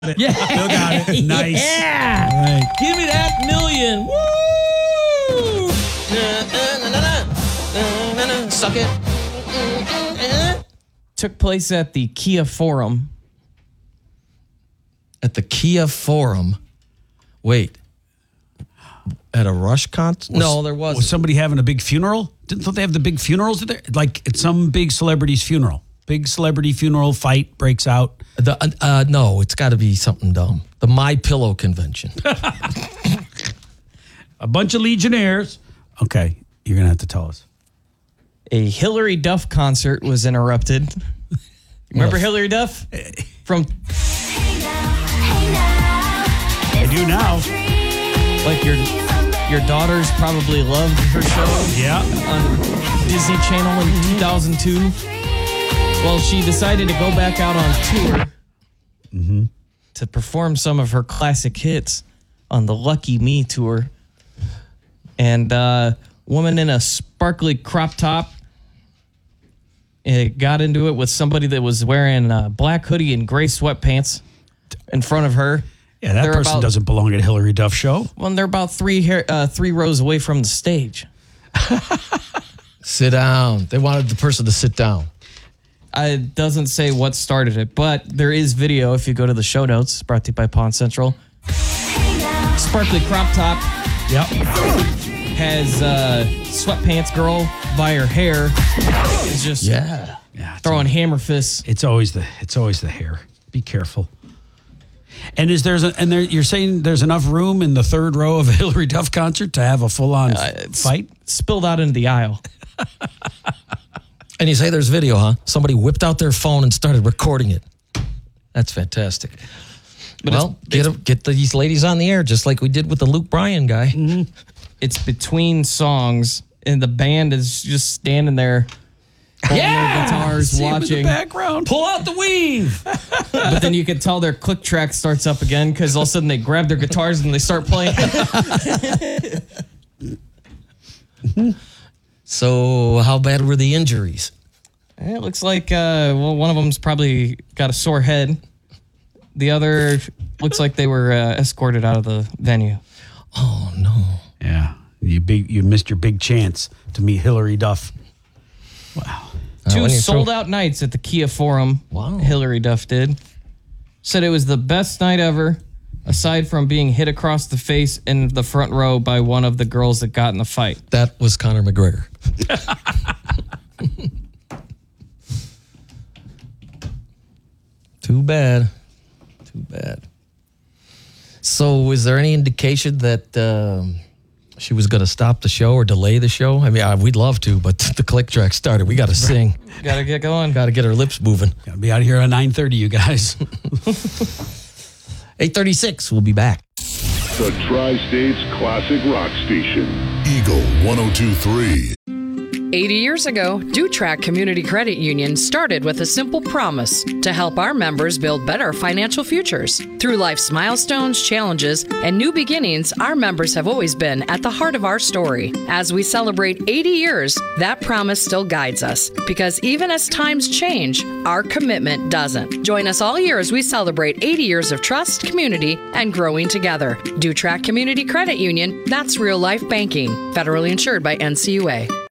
Yeah. Still got it. Nice. Yeah. All right. Give me that million. Woo! Suck it. Took place at the Kia Forum. At the Kia Forum. Wait. At a Rush concert? No, there wasn't. Was somebody having a big funeral? Don't they have the big funerals there? Like at some big celebrity's funeral. Big celebrity funeral fight breaks out. No, it's got to be something dumb. The My Pillow convention. A bunch of Legionnaires. Okay, you're going to have to tell us. A Hillary Duff concert was interrupted. Remember Hillary Duff? From I do now. like your daughters probably loved her show Yeah. on Disney Channel in 2002. Well, she decided to go back out on tour to perform some of her classic hits on the Lucky Me tour. And woman in a sparkly crop top got into it with somebody that was wearing a black hoodie and gray sweatpants in front of her. Yeah, that person doesn't belong at Hillary Duff show. Well, they're about three rows away from the stage. Sit down. They wanted the person to sit down. It doesn't say what started it, but there is video if you go to the show notes, brought to you by Pawn Central. Sparkly crop top. Yep. Has sweatpants girl by her hair. Is just Yeah. throwing hammer fists. It's always the hair. Be careful. And you're saying there's enough room in the third row of a Hillary Duff concert to have a full-on fight? Spilled out into the aisle. And you say there's video, huh? Somebody whipped out their phone and started recording it. That's fantastic. But get these ladies on the air, just like we did with the Luke Bryan guy. Mm-hmm. It's between songs, and the band is just standing there. Their guitars, See 'em in watching. the background. Pull out the weave. But then you can tell their click track starts up again because all of a sudden they grab their guitars and they start playing. So how bad were the injuries? It looks like one of them's probably got a sore head. The other looks like they were escorted out of the venue. Oh, no. Yeah. You missed your big chance to meet Hillary Duff. Wow. Two sold-out nights at the Kia Forum. Wow. Hillary Duff did. Said it was the best night ever, aside from being hit across the face in the front row by one of the girls that got in the fight. That was Conor McGregor. Too bad. So is there any indication that she was going to stop the show or delay the show? I mean, we'd love to, but the click track started. We got to sing. Got to get going. Got to get our lips moving. Gotta be out of here at 9:30, you guys. 8:36, we'll be back. The Tri-State's classic rock station. Eagle 102.3. 80 years ago, DuTrack Community Credit Union started with a simple promise to help our members build better financial futures. Through life's milestones, challenges, and new beginnings, our members have always been at the heart of our story. As we celebrate 80 years, that promise still guides us, because even as times change, our commitment doesn't. Join us all year as we celebrate 80 years of trust, community, and growing together. DuTrack Community Credit Union, that's real life banking. Federally insured by NCUA.